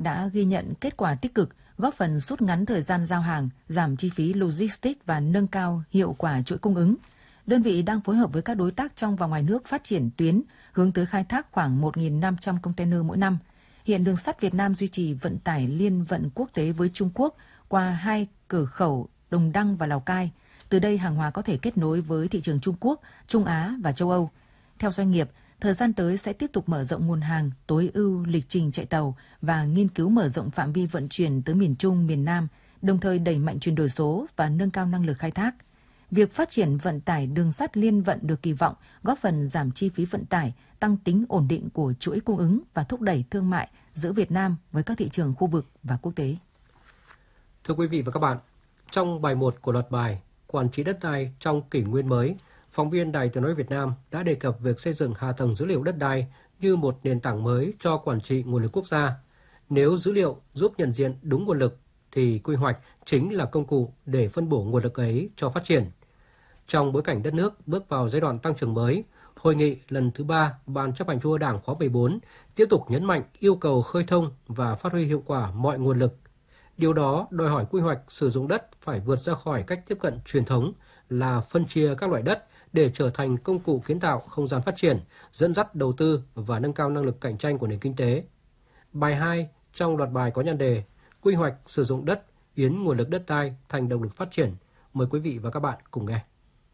đã ghi nhận kết quả tích cực, góp phần rút ngắn thời gian giao hàng, giảm chi phí logistics và nâng cao hiệu quả chuỗi cung ứng. Đơn vị đang phối hợp với các đối tác trong và ngoài nước phát triển tuyến, hướng tới khai thác khoảng 1.500 container mỗi năm. Hiện đường sắt Việt Nam duy trì vận tải liên vận quốc tế với Trung Quốc qua 2 cửa khẩu Đồng Đăng và Lào Cai. Từ đây hàng hóa có thể kết nối với thị trường Trung Quốc, Trung Á và châu Âu. Theo doanh nghiệp, thời gian tới sẽ tiếp tục mở rộng nguồn hàng, tối ưu lịch trình chạy tàu và nghiên cứu mở rộng phạm vi vận chuyển tới miền Trung, miền Nam, đồng thời đẩy mạnh chuyển đổi số và nâng cao năng lực khai thác. Việc phát triển vận tải đường sắt liên vận được kỳ vọng góp phần giảm chi phí vận tải, tăng tính ổn định của chuỗi cung ứng và thúc đẩy thương mại giữa Việt Nam với các thị trường khu vực và quốc tế. Thưa quý vị và các bạn, trong bài 1 của loạt bài Quản trị đất đai trong kỷ nguyên mới, phóng viên Đài Tiếng nói Việt Nam đã đề cập việc xây dựng hạ tầng dữ liệu đất đai như một nền tảng mới cho quản trị nguồn lực quốc gia. Nếu dữ liệu giúp nhận diện đúng nguồn lực, thì quy hoạch chính là công cụ để phân bổ nguồn lực ấy cho phát triển. Trong bối cảnh đất nước bước vào giai đoạn tăng trưởng mới, Hội nghị lần thứ 3 Ban chấp hành Trung ương Đảng khóa 14 tiếp tục nhấn mạnh yêu cầu khơi thông và phát huy hiệu quả mọi nguồn lực. Điều đó đòi hỏi quy hoạch sử dụng đất phải vượt ra khỏi cách tiếp cận truyền thống là phân chia các loại đất để trở thành công cụ kiến tạo không gian phát triển, dẫn dắt đầu tư và nâng cao năng lực cạnh tranh của nền kinh tế. Bài 2 trong loạt bài có nhan đề Quy hoạch sử dụng đất biến nguồn lực đất đai thành động lực phát triển. Mời quý vị và các bạn cùng nghe.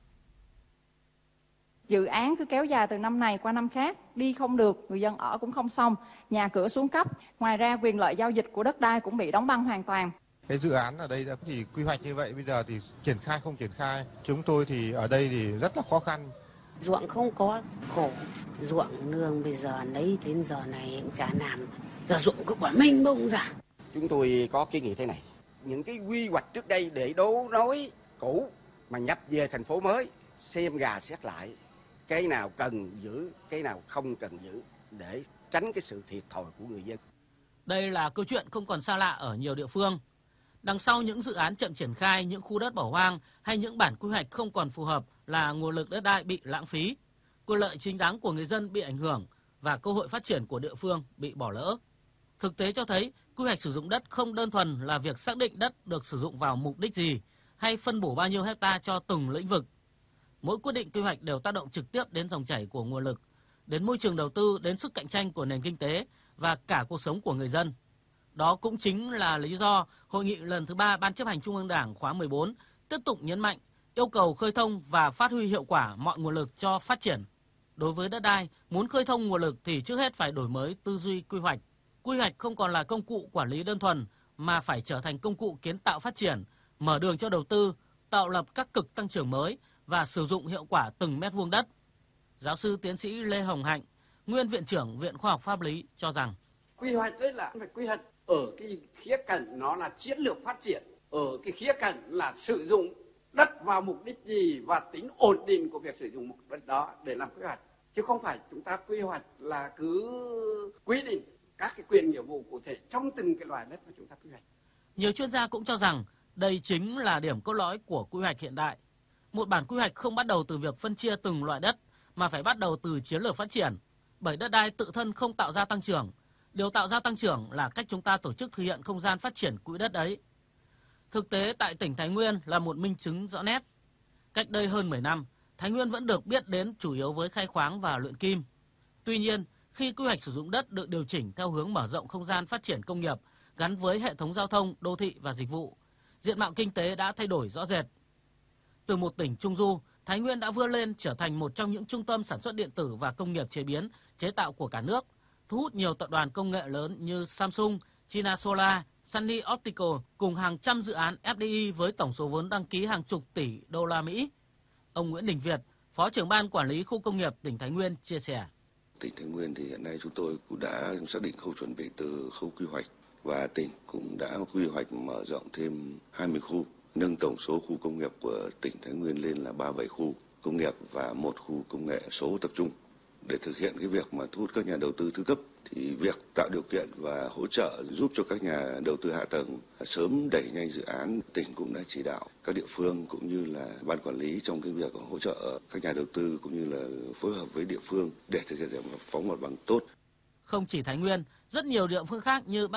Dự án cứ kéo dài từ năm này qua năm khác, đi không được, người dân ở cũng không xong, nhà cửa xuống cấp. Ngoài ra quyền lợi giao dịch của đất đai cũng bị đóng băng hoàn toàn. Cái dự án ở đây thì quy hoạch như vậy, bây giờ thì triển khai không triển khai. Chúng tôi thì ở đây thì rất là khó khăn. Ruộng không có, khổ. Ruộng nương bây giờ lấy đến giờ này cũng chả làm. Giờ ruộng cứ quả mênh mông ra. Chúng tôi có kiến nghị thế này. Những cái quy hoạch trước đây để đấu nối cũ mà nhập về thành phố mới, xem gà xét lại. Cái nào cần giữ, cái nào không cần giữ để tránh cái sự thiệt thòi của người dân. Đây là câu chuyện không còn xa lạ ở nhiều địa phương. Đằng sau những dự án chậm triển khai, những khu đất bỏ hoang hay những bản quy hoạch không còn phù hợp là nguồn lực đất đai bị lãng phí, quyền lợi chính đáng của người dân bị ảnh hưởng và cơ hội phát triển của địa phương bị bỏ lỡ. Thực tế cho thấy quy hoạch sử dụng đất không đơn thuần là việc xác định đất được sử dụng vào mục đích gì hay phân bổ bao nhiêu hecta cho từng lĩnh vực. Mỗi quyết định quy hoạch đều tác động trực tiếp đến dòng chảy của nguồn lực, đến môi trường đầu tư, đến sức cạnh tranh của nền kinh tế và cả cuộc sống của người dân. Đó cũng chính là lý do Hội nghị lần thứ 3 Ban chấp hành Trung ương Đảng khóa 14 tiếp tục nhấn mạnh yêu cầu khơi thông và phát huy hiệu quả mọi nguồn lực cho phát triển. Đối với đất đai, muốn khơi thông nguồn lực thì trước hết phải đổi mới tư duy quy hoạch. Quy hoạch không còn là công cụ quản lý đơn thuần mà phải trở thành công cụ kiến tạo phát triển, mở đường cho đầu tư, tạo lập các cực tăng trưởng mới và sử dụng hiệu quả từng mét vuông đất. Giáo sư tiến sĩ Lê Hồng Hạnh, nguyên viện trưởng Viện Khoa học Pháp lý cho rằng quy hoạch đấy là phải quy hoạch ở cái khía cạnh nó là chiến lược phát triển, ở cái khía cạnh là sử dụng đất vào mục đích gì và tính ổn định của việc sử dụng mục đích đó để làm quy hoạch, chứ không phải chúng ta quy hoạch là cứ quy định các cái quyền nghĩa vụ cụ thể trong từng cái loại đất mà chúng ta quy hoạch. Nhiều chuyên gia cũng cho rằng đây chính là điểm cốt lõi của quy hoạch hiện đại. Một bản quy hoạch không bắt đầu từ việc phân chia từng loại đất mà phải bắt đầu từ chiến lược phát triển, bởi đất đai tự thân không tạo ra tăng trưởng. Điều tạo ra tăng trưởng là cách chúng ta tổ chức thực hiện không gian phát triển quỹ đất ấy. Thực tế tại tỉnh Thái Nguyên là một minh chứng rõ nét. Cách đây hơn 10 năm, Thái Nguyên vẫn được biết đến chủ yếu với khai khoáng và luyện kim. Tuy nhiên, khi quy hoạch sử dụng đất được điều chỉnh theo hướng mở rộng không gian phát triển công nghiệp gắn với hệ thống giao thông, đô thị và dịch vụ, diện mạo kinh tế đã thay đổi rõ rệt. Từ một tỉnh Trung Du, Thái Nguyên đã vươn lên trở thành một trong những trung tâm sản xuất điện tử và công nghiệp chế biến, chế tạo của cả nước, thu hút nhiều tập đoàn công nghệ lớn như Samsung, China Solar, Sunny Optical cùng hàng trăm dự án FDI với tổng số vốn đăng ký hàng chục tỷ đô la Mỹ. Ông Nguyễn Đình Việt, Phó trưởng ban quản lý khu công nghiệp tỉnh Thái Nguyên chia sẻ. Tỉnh Thái Nguyên thì hiện nay chúng tôi cũng đã xác định khâu chuẩn bị từ khâu quy hoạch và tỉnh cũng đã quy hoạch mở rộng thêm 20 khu, nâng tổng số khu công nghiệp của tỉnh Thái Nguyên lên là 37 khu công nghiệp và một khu công nghệ số tập trung. Để thực hiện cái việc mà thu hút các nhà đầu tư thứ cấp thì việc tạo điều kiện và hỗ trợ giúp cho các nhà đầu tư hạ tầng sớm đẩy nhanh dự án, tỉnh cũng đã chỉ đạo các địa phương cũng như là ban quản lý trong cái việc hỗ trợ các nhà đầu tư cũng như là phối hợp với địa phương để thực hiện giải phóng mặt bằng tốt. Không chỉ Thái Nguyên, rất nhiều địa phương khác như